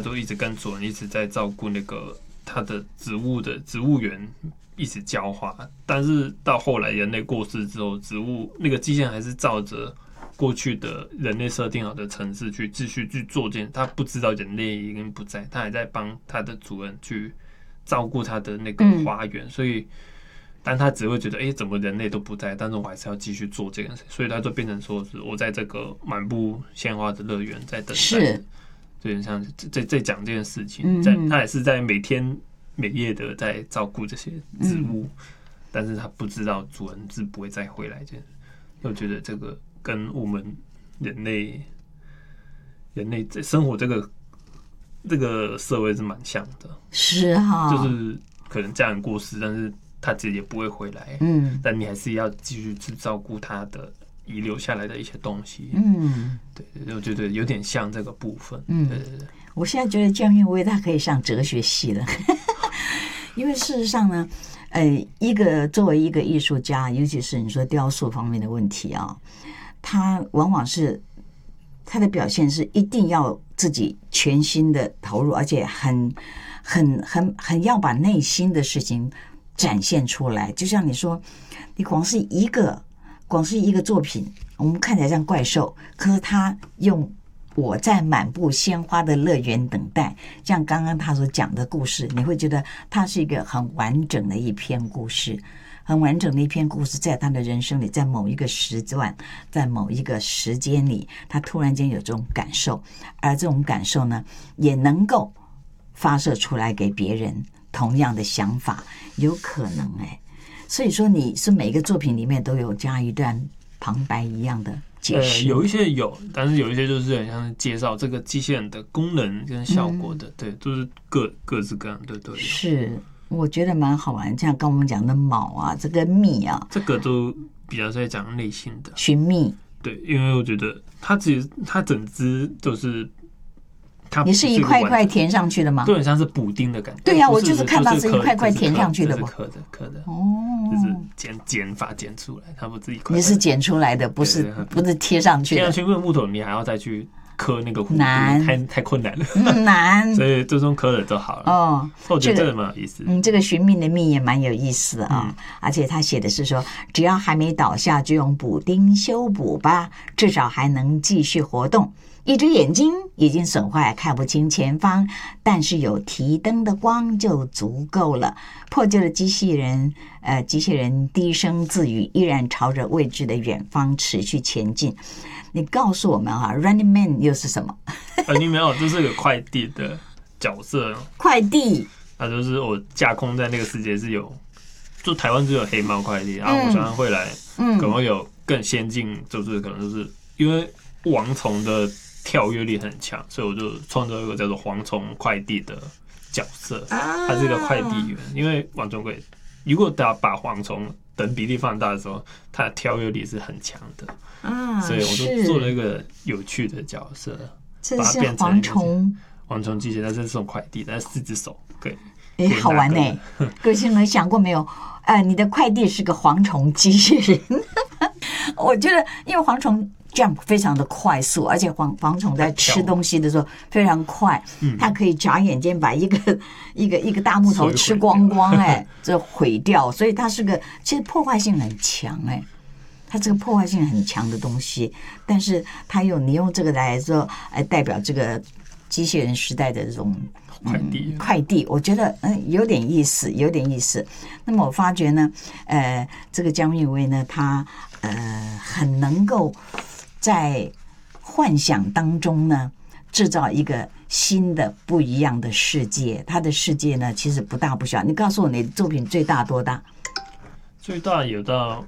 都一直跟主人一直在照顾那个他的植物园，一直浇花。但是到后来人类过世之后，那个机器人还是照着过去的人类设定好的程式去继续去做他不知道人类已经不在，他还在帮他的主人去照顾他的那个花园，所以但他只会觉得怎么人类都不在，但是我还是要继续做这件事，所以他就变成说是我在这个满布鲜花的乐园在等待， 是有点像在讲这件事情，他也是在每天每夜的在照顾这些植物，但是他不知道主人是不会再回来这件事。我觉得这个跟我们人类在生活这个社会是蛮像的， 是哈， 就是可能家人过世，但是他自己也不会回来，但你还是要继续去照顾他的遗留下来的一些东西，对，我觉得有点像这个部分，对。 我现在觉得江韵威他可以上哲学系了，因为事实上呢，作为一个艺术家，尤其是你说雕塑方面的问题啊，他往往是他的表现是一定要自己全心的投入，而且很要把内心的事情展现出来。就像你说，你光是一个作品，我们看起来像怪兽，可是他用我在满布鲜花的乐园等待，像刚刚他所讲的故事，你会觉得它是一个很完整的一篇故事，在他的人生里，在某一个时段，在某一个时间里，他突然间有这种感受，而这种感受呢，也能够发射出来给别人同样的想法，有可能所以说你是每个作品里面都有加一段旁白一样的解释， 有一些有，但是有一些就是很像是介绍这个机器人的功能跟效果的，对，就是各自各样的都有。是， 我觉得蛮好玩，像跟我们讲的卯啊，这个密啊， 这个都比较在讲内心的寻觅。 对，因为我觉得它整只就是你是一块一块填上去的吗？ 对，很像是补丁的感觉。 对呀，我就是看到是一块块填上去的嘛。 刻的就是剪法剪出来，它不是一块。 你是剪出来的，不是贴上去的。 贴上去那个木头，你还要再去刻那个弧度，太困难了， 难。 所以这种刻的就好了。我觉得这个蛮有意思。 这个寻觅的觅也蛮有意思的啊，而且他写的是说，只要还没倒下，就用补丁修补吧，至少还能继续活动。一只眼睛已经损坏，看不清前方，但是有提灯的光就足够了。破旧的机器人低声自语，依然朝着未知的远方持续前进。你告诉我们Running Man 又是什么 ？Running Man 这是个快递的角色， 快递， 那就是我架空在那个世界是有，就台湾只有黑猫快递，然后我想会来，可能有更先进，就是可能就是因为蝗虫的跳跃力很强，所以我就创造一个叫做蝗虫快递的角色，它是一个快递员。因为蝗虫会，如果把蝗虫等比例放大的时候，它的跳跃力是很强的，所以我就做了一个有趣的角色，把它变成蝗虫机器人，但是这种快递，但是4只手，对， 好玩呢。各位听众想过没有？你的快递是个蝗虫机器人，我觉得因为蝗虫jump 非常的快速，而且蝗虫在吃东西的时候非常快，它可以眨眼间把一个大木头吃光光，这毁掉，所以它是个其实破坏性很强，它这个破坏性很强的东西，但是你用这个来说代表这个机器人时代的这种快递，我觉得有点意思。那么我发觉呢，这个江韵威呢，他很能够在幻想当中呢，制造一个新的不一样的世界。他的世界呢，其实不大不小。你告诉我，你的作品最大多大？ 最大有到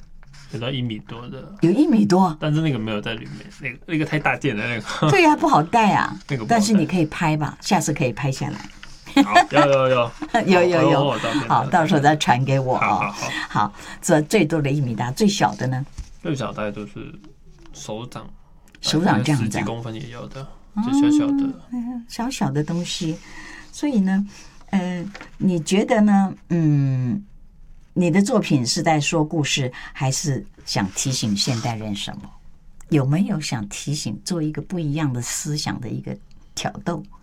1米多的， 有1米多， 但是那个没有在里面，那个太大件了，那个。 对呀，不好带啊。 那个， 但是你可以拍吧，下次可以拍下来。 好，有， 好，到时候再传给我。 好， 这最多的1米大，最小的呢？ 最小大概都是手掌这样子 ，10几公分也有的，就小小的东西。所以呢，你觉得呢？你的作品是在说故事，还是想提醒现代人什么？有没有想提醒，做一个不一样的思想的一个挑逗？